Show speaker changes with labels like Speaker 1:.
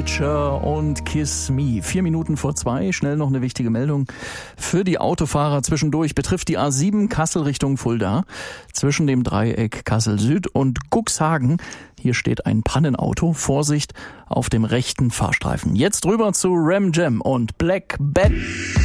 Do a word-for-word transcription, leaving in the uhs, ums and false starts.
Speaker 1: Stitcher und Kiss Me. Vier Minuten vor zwei. Schnell noch eine wichtige Meldung für die Autofahrer zwischendurch. Betrifft die A sieben Kassel Richtung Fulda. Zwischen dem Dreieck Kassel Süd und Cuxhagen. Hier steht ein Pannenauto. Vorsicht auf dem rechten Fahrstreifen. Jetzt rüber zu Ram Jam und Black Bat.